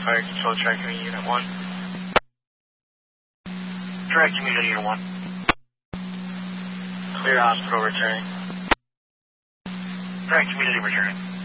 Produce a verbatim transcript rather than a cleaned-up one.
Fire Control, Track Community Unit one. Track Community Unit one. Clear hospital returning. Track Community returning.